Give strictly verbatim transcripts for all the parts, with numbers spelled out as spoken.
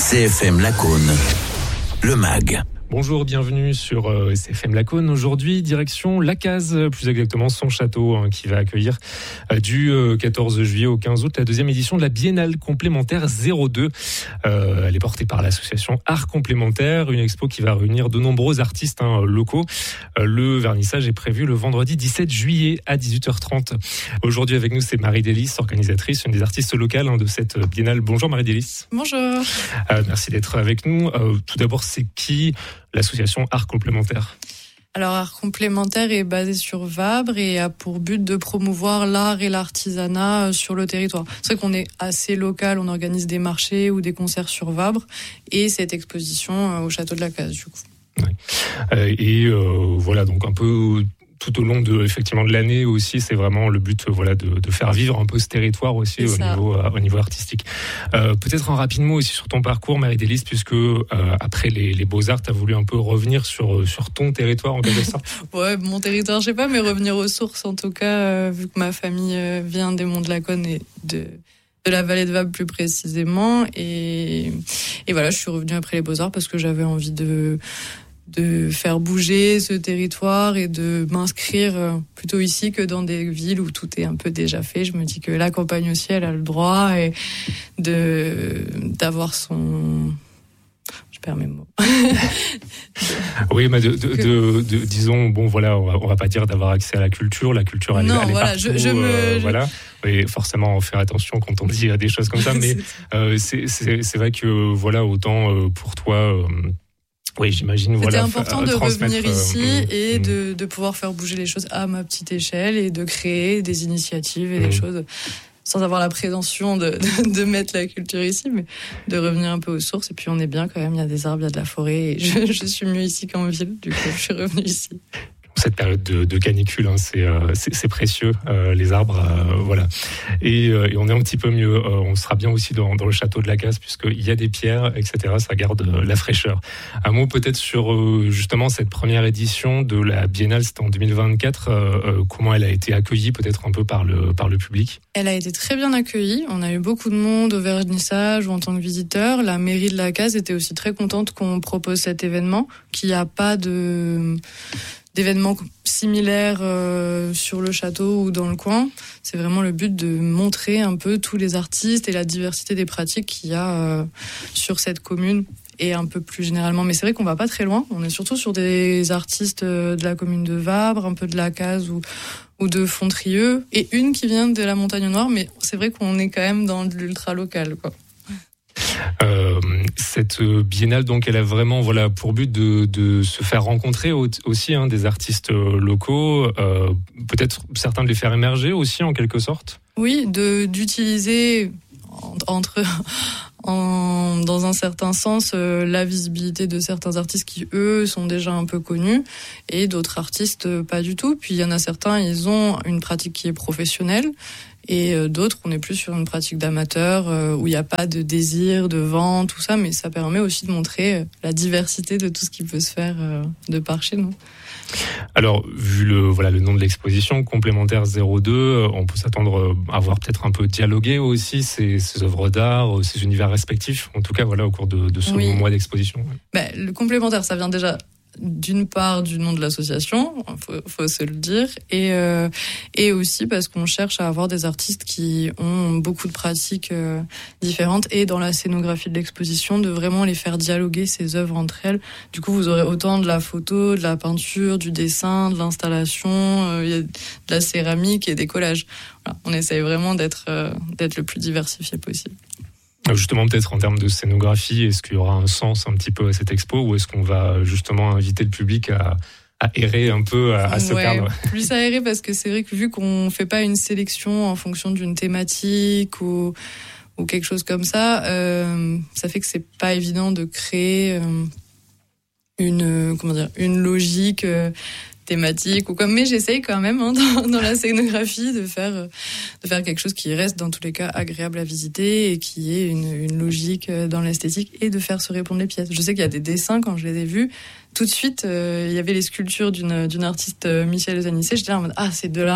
C F M Lacaune, le M A G. Bonjour, bienvenue sur euh, C F M Lacaune. Aujourd'hui, direction La Cazes, plus exactement son château, hein, qui va accueillir euh, du euh, quatorze juillet au quinze août la deuxième édition de la Biennale complémentaire zéro deux. Euh, elle est portée par l'association Art Complémentaire, une expo qui va réunir de nombreux artistes hein, locaux. Euh, le vernissage est prévu le vendredi dix-sept juillet à dix-huit heures trente. Aujourd'hui avec nous, c'est Marie Délice, organisatrice, une des artistes locales hein, de cette Biennale. Bonjour Marie Délice. Bonjour. Euh, merci d'être avec nous. Euh, tout d'abord, c'est qui l'association Art Complémentaire? Alors, Art Complémentaire est basé sur Vabre et a pour but de promouvoir l'art et l'artisanat sur le territoire. C'est vrai qu'on est assez local, on organise des marchés ou des concerts sur Vabre et cette exposition au château de la Cazes, du coup. Oui. Euh, et euh, voilà, donc un peu tout au long de effectivement de l'année aussi, c'est vraiment le but, voilà, de, de faire vivre un peu ce territoire aussi au niveau, euh, au niveau artistique. Euh, peut-être un rapide mot aussi sur ton parcours, Marie Délice, puisque euh, après les, les Beaux-Arts, tu as voulu un peu revenir sur, sur ton territoire en quelque sorte. Ouais, mon territoire, je sais pas, mais revenir aux sources en tout cas, euh, vu que ma famille euh, vient des Monts de Lacaune et de, de la vallée de Vabre plus précisément. Et, et voilà, je suis revenue après les Beaux-Arts parce que j'avais envie de... de faire bouger ce territoire et de m'inscrire plutôt ici que dans des villes où tout est un peu déjà fait. Je me dis que la campagne aussi, elle a le droit et de, d'avoir son... Je perds mes mots. Oui, mais de, de, de, de, disons, bon voilà, on va, on va pas dire d'avoir accès à la culture. La culture, elle, non, elle est voilà, partout. Je, je me... euh, voilà. Et forcément, faire attention quand on dit des choses comme ça. Mais euh, c'est, c'est, c'est vrai que, voilà, autant euh, pour toi... Euh, Oui, j'imagine. C'était voilà, important f- de transmettre, revenir ici euh, et mmh. de, de pouvoir faire bouger les choses à ma petite échelle et de créer des initiatives et mmh. des choses sans avoir la prétention de, de, de mettre la culture ici, mais de revenir un peu aux sources. Et puis on est bien quand même, il y a des arbres, il y a de la forêt. Et je, je suis mieux ici qu'en ville, du coup je suis revenue ici. Cette période de, de canicule, hein, c'est, euh, c'est, c'est précieux, euh, les arbres, euh, voilà. Et, euh, et on est un petit peu mieux. Euh, on sera bien aussi dans, dans le château de la Cazes, puisqu'il y a des pierres, et cetera. Ça garde euh, la fraîcheur. Un mot peut-être sur euh, justement cette première édition de la Biennale, c'était en deux mille vingt-quatre. Euh, euh, comment elle a été accueillie, peut-être un peu par le par le public? Elle a été très bien accueillie. On a eu beaucoup de monde au vernissage ou en tant que visiteur. La mairie de la Cazes était aussi très contente qu'on propose cet événement, qu'il n'y a pas de d'événements similaires euh, sur le château ou dans le coin. C'est vraiment le but de montrer un peu tous les artistes et la diversité des pratiques qu'il y a euh, sur cette commune et un peu plus généralement. Mais c'est vrai qu'on va pas très loin. On est surtout sur des artistes de la commune de Vabre, un peu de la Cazes ou, ou de Fontrieux, et une qui vient de la Montagne Noire. Mais c'est vrai qu'on est quand même dans de l'ultra local, quoi. Euh, cette biennale, donc, elle a vraiment, voilà, pour but de, de se faire rencontrer aussi hein, des artistes locaux, euh, peut-être certains de les faire émerger aussi en quelque sorte. Oui, de d'utiliser entre en, dans un certain sens euh, la visibilité de certains artistes qui eux sont déjà un peu connus et d'autres artistes euh, pas du tout. Puis il y en a certains, ils ont une pratique qui est professionnelle. Et d'autres, on est plus sur une pratique d'amateur euh, où il n'y a pas de désir, de vente, tout ça, mais ça permet aussi de montrer la diversité de tout ce qui peut se faire euh, de par chez nous. Alors, vu le voilà le nom de l'exposition, Complémentaire zéro deux, on peut s'attendre à voir peut-être un peu dialoguer aussi ces, ces œuvres d'art, ces univers respectifs, en tout cas voilà au cours de, de ce oui. mois d'exposition. Ben, le complémentaire, ça vient déjà d'une part du nom de l'association, faut, faut se le dire, et euh, et aussi parce qu'on cherche à avoir des artistes qui ont beaucoup de pratiques euh, différentes et dans la scénographie de l'exposition de vraiment les faire dialoguer ces œuvres entre elles. Du coup, vous aurez autant de la photo, de la peinture, du dessin, de l'installation, euh, il y a de la céramique et des collages. Voilà, on essaye vraiment d'être euh, d'être le plus diversifié possible. Justement, peut-être en termes de scénographie, est-ce qu'il y aura un sens un petit peu à cette expo ou est-ce qu'on va justement inviter le public à, à errer un peu, à, à se ouais, perdre? Plus à errer parce que c'est vrai que vu qu'on fait pas une sélection en fonction d'une thématique ou, ou quelque chose comme ça, euh, ça fait que c'est pas évident de créer euh, une, comment dire, une logique euh, thématique ou comme, mais j'essaye quand même hein, dans, dans la scénographie de faire de faire quelque chose qui reste dans tous les cas agréable à visiter et qui ait une, une logique dans l'esthétique et de faire se répondre les pièces. Je sais qu'il y a des dessins quand je les ai vus tout de suite, euh, il y avait les sculptures d'une d'une artiste euh, Michel Zanissé. J'étais là en mode ah ces deux là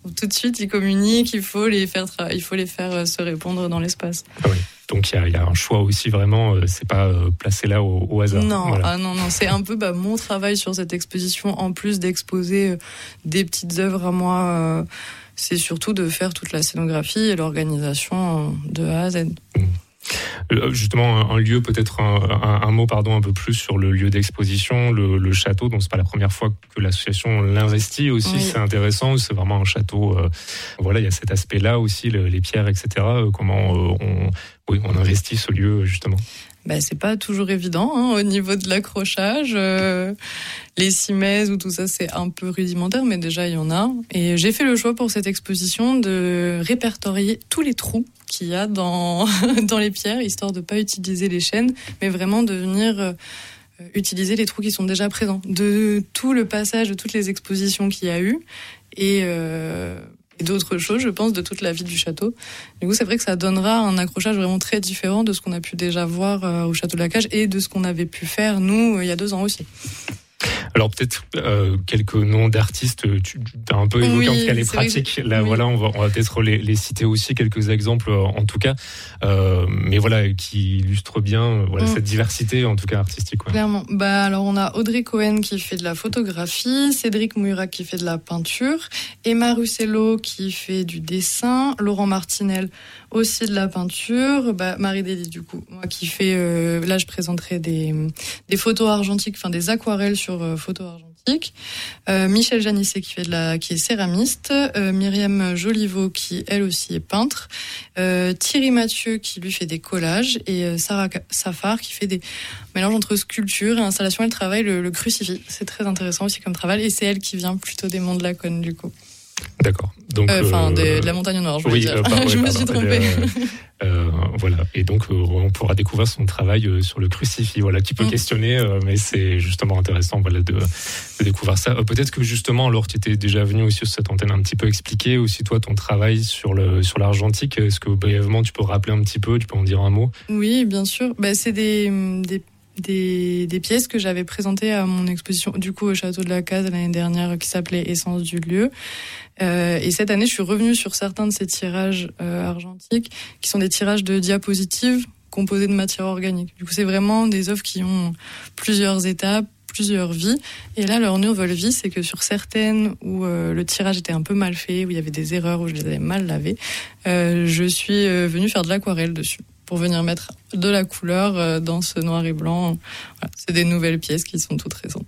Tout de suite, ils communiquent, il faut les faire, tra- il faut les faire se répondre dans l'espace. Ah oui. Donc il y, y a un choix aussi vraiment, euh, c'est pas euh, placé là au, au hasard. Non, voilà. ah non, non, c'est un peu bah, mon travail sur cette exposition, en plus d'exposer euh, des petites œuvres à moi, euh, c'est surtout de faire toute la scénographie et l'organisation euh, de A à Z. Mmh. Justement, un, un lieu, peut-être un, un, un mot pardon, un peu plus sur le lieu d'exposition, le, le château. Donc, c'est pas la première fois que l'association l'investit aussi. Oui. C'est intéressant. C'est vraiment un château. Euh, voilà, il y a cet aspect-là aussi, le, les pierres, et cetera. Euh, comment euh, on, oui, on investit ce lieu justement. Ben, c'est pas toujours évident hein, au niveau de l'accrochage. Euh, les cimaises ou tout ça, c'est un peu rudimentaire, mais déjà, il y en a. Et j'ai fait le choix pour cette exposition de répertorier tous les trous qu'il y a dans, dans les pierres, histoire de pas utiliser les chaînes, mais vraiment de venir euh, utiliser les trous qui sont déjà présents. De tout le passage, de toutes les expositions qu'il y a eu. Et... Euh, et d'autres choses, je pense, de toute la vie du château. Du coup, c'est vrai que ça donnera un accrochage vraiment très différent de ce qu'on a pu déjà voir euh, au château de la Cage et de ce qu'on avait pu faire, nous, euh, il y a deux ans aussi. Alors peut-être euh, quelques noms d'artistes, tu as un peu évoqué oui, en tout cas les pratiques. Que... Là, oui. voilà, on va, on va peut-être les, les citer aussi, quelques exemples en tout cas, euh, mais voilà, qui illustrent bien voilà, mm. cette diversité en tout cas artistique. Ouais. Clairement. Bah, alors on a Audrey Cohen qui fait de la photographie, Cédric Mourac qui fait de la peinture, Emma Russello qui fait du dessin, Laurent Martinel aussi de la peinture, bah, Marie Dély du coup, moi qui fait, euh, là je présenterai des, des photos argentiques, enfin des aquarelles sur euh, photos argentiques, euh, Michel Janisset qui fait de la, qui est céramiste, euh, Myriam Joliveau qui elle aussi est peintre, euh, Thierry Mathieu qui lui fait des collages et euh, Sarah Safar qui fait des mélanges entre sculpture et installation. Elle travaille le, le crucifix, c'est très intéressant aussi comme travail et c'est elle qui vient plutôt des Monts de la Cône du coup. D'accord. Donc, enfin, euh, euh, de, de la montagne au nord, je veux oui, dire. Euh, par, je ouais, me suis trompée. Euh, euh, voilà. Et donc, euh, on pourra découvrir son travail euh, sur le crucifix, voilà, qui peut mm. questionner, euh, mais c'est justement intéressant, voilà, de, de découvrir ça. Euh, peut-être que justement, alors, tu étais déjà venu aussi sur cette antenne un petit peu expliquer aussi toi ton travail sur le sur l'argentique. Est-ce que brièvement, tu peux rappeler un petit peu, tu peux en dire un mot? Oui, bien sûr. Bah, c'est des des Des, des pièces que j'avais présentées à mon exposition du coup au château de la Case l'année dernière qui s'appelait Essence du lieu euh, et cette année je suis revenue sur certains de ces tirages euh, argentiques qui sont des tirages de diapositives composées de matière organique. Du coup c'est vraiment des œuvres qui ont plusieurs étapes, plusieurs vies, et là leur nouvelle vie c'est que sur certaines où euh, le tirage était un peu mal fait, où il y avait des erreurs, où je les avais mal lavées, euh, je suis euh, venue faire de l'aquarelle dessus pour venir mettre de la couleur dans ce noir et blanc. Voilà, c'est des nouvelles pièces qui sont toutes récentes.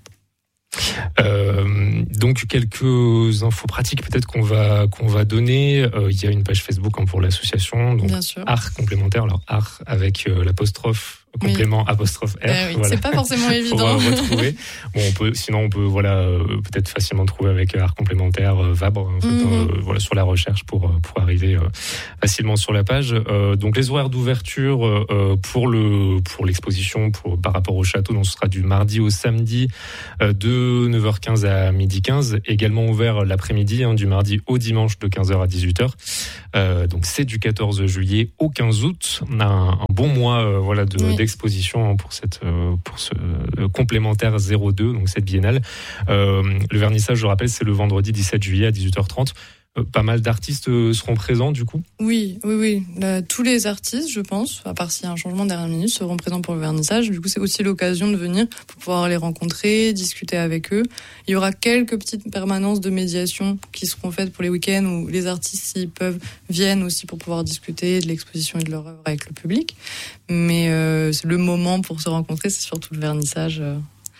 Euh, donc quelques infos pratiques peut-être qu'on va qu'on va donner. Euh, il y a une page Facebook hein, pour l'association, donc Art complémentaire. Alors Art avec euh, l'apostrophe complément oui. apostrophe R. Euh, oui, voilà. C'est pas forcément évident. retrouver. Bon, on peut, sinon on peut voilà euh, peut-être facilement trouver avec Art complémentaire euh, Vabre en fait, mm-hmm. euh, voilà sur la recherche pour pour arriver euh, facilement sur la page. Euh, donc les horaires d'ouverture euh, pour le pour l'exposition pour par rapport au château, donc ce sera du mardi au samedi euh, de neuf heures quinze à midi quinze, également ouvert l'après-midi hein, du mardi au dimanche de quinze heures à dix-huit heures. Euh, donc c'est du quatorze juillet au quinze août. On a un, un bon mois euh, voilà de oui. d'exposition pour cette euh, pour ce euh, complémentaire zéro deux, donc cette biennale. Euh, le vernissage, je rappelle, c'est le vendredi dix-sept juillet à dix-huit heures trente. Euh, pas mal d'artistes euh, seront présents du coup. Oui, oui, oui. Là, tous les artistes, je pense, à part s'il y a un changement dernière minute, seront présents pour le vernissage. Du coup, c'est aussi l'occasion de venir pour pouvoir les rencontrer, discuter avec eux. Il y aura quelques petites permanences de médiation qui seront faites pour les week-ends où les artistes, s'ils peuvent, viennent aussi pour pouvoir discuter de l'exposition et de leur œuvre avec le public. Mais euh, c'est le moment pour se rencontrer, c'est surtout le vernissage. Euh...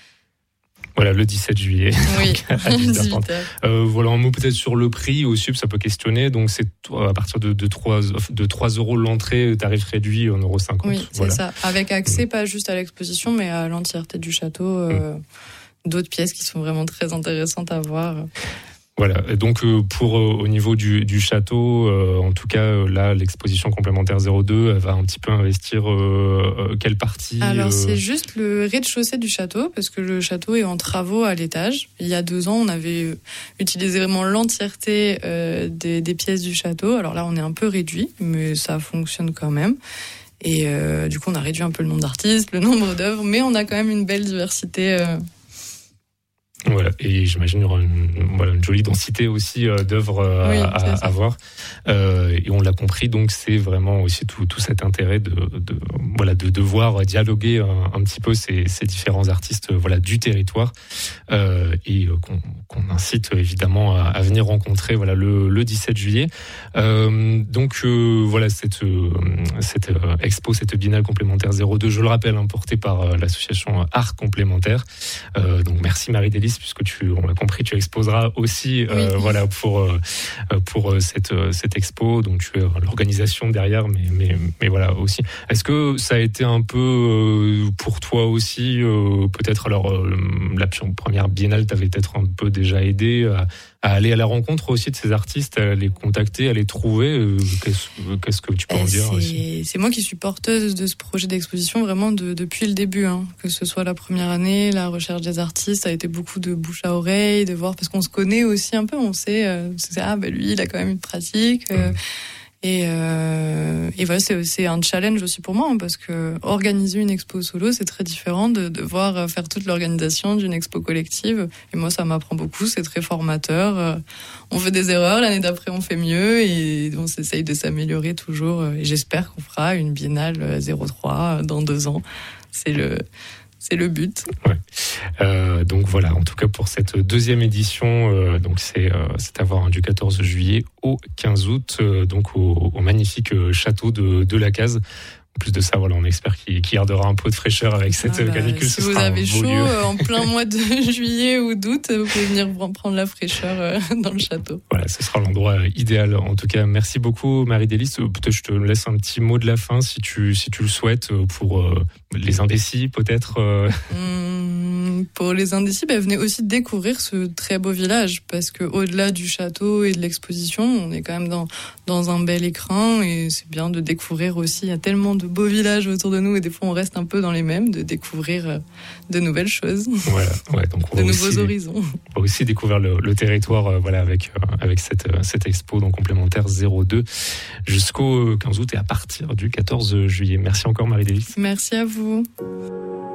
Voilà, le dix-sept juillet. Oui, à dix-huit heures. Euh, voilà, un mot peut-être sur le prix aussi, ça peut questionner. Donc, c'est à partir de, de, trois, de trois euros l'entrée, tarif réduit, un euro cinquante. Oui, c'est voilà. ça. Avec accès, mmh. pas juste à l'exposition, mais à l'entièreté du château. Euh, mmh. D'autres pièces qui sont vraiment très intéressantes à voir. Voilà, et donc euh, pour euh, au niveau du, du château, euh, en tout cas euh, là l'exposition complémentaire zéro deux, elle va un petit peu investir euh, euh, quelle partie? Alors euh... c'est juste le rez-de-chaussée du château, parce que le château est en travaux à l'étage. Il y a deux ans, on avait utilisé vraiment l'entièreté euh, des, des pièces du château. Alors là, on est un peu réduit, mais ça fonctionne quand même. Et euh, du coup, on a réduit un peu le nombre d'artistes, le nombre d'œuvres, mais on a quand même une belle diversité. Euh, Voilà, et j'imagine qu'il y aura une, voilà, une jolie densité aussi euh, d'œuvres euh, oui, à, à voir. Euh, et on l'a compris, donc c'est vraiment aussi tout, tout cet intérêt de, de voilà de devoir dialoguer un, un petit peu ces, ces différents artistes euh, voilà du territoire euh, et euh, qu'on, qu'on incite évidemment à, à venir rencontrer voilà le, le dix-sept juillet. Euh, donc euh, voilà cette euh, cette euh, expo, cette biennale complémentaire zéro deux, je le rappelle, hein, portée par euh, l'association Art Complémentaire. Euh, donc merci Marie-Délice, puisque tu, on l'a compris, tu exposeras aussi, euh, oui. voilà, pour euh, pour cette cette expo. Donc tu es l'organisation derrière, mais mais mais voilà aussi. Est-ce que ça a été un peu euh, pour toi aussi, euh, peut-être alors euh, la première biennale t'avait peut-être un peu déjà aidé à, à aller à la rencontre aussi de ces artistes, à les contacter, à les trouver. Qu'est-ce, qu'est-ce que tu peux en dire c'est, aussi? C'est moi qui suis porteuse de ce projet d'exposition vraiment de, depuis le début, hein. Que ce soit la première année, la recherche des artistes, ça a été beaucoup de bouche à oreille, de voir, parce qu'on se connaît aussi un peu, on sait, euh, c'est, ah ben lui il a quand même une pratique. Euh, mmh. Et, euh, et voilà, c'est, c'est un challenge aussi pour moi, hein, parce que organiser une expo solo, c'est très différent de devoir faire toute l'organisation d'une expo collective. Et moi, ça m'apprend beaucoup, c'est très formateur. On fait des erreurs, l'année d'après, on fait mieux, et on s'essaye de s'améliorer toujours. Et j'espère qu'on fera une biennale zéro trois dans deux ans. C'est le... C'est le but. Ouais. Euh, donc voilà, en tout cas pour cette deuxième édition, euh, donc c'est, euh, c'est à voir, hein, du quatorze juillet au quinze août, euh, donc au, au magnifique château de, de la Case. En plus de ça, voilà, on espère qu'il, qu'il gardera un peu de fraîcheur avec cette ah bah, canicule. Si vous avez chaud euh, en plein mois de juillet ou d'août, vous pouvez venir prendre la fraîcheur euh, dans le château. Voilà, ce sera l'endroit idéal. En tout cas, merci beaucoup Marie-Délice. Peut-être je te laisse un petit mot de la fin si tu si tu le souhaites pour euh, les indécis, peut-être. Euh... Hum, pour les indécis, bah, venez aussi découvrir ce très beau village, parce que au-delà du château et de l'exposition, on est quand même dans dans un bel écrin, et c'est bien de découvrir aussi. Il y a tellement de beaux villages autour de nous, et des fois on reste un peu dans les mêmes, de découvrir de nouvelles choses. Voilà, ouais, donc on de va nouveaux aussi, horizons. On va aussi découvrir le, le territoire, euh, voilà, avec euh, avec cette cette expo donc complémentaire zéro deux jusqu'au quinze août et à partir du quatorze juillet. Merci encore Marie-Délice. Merci à vous.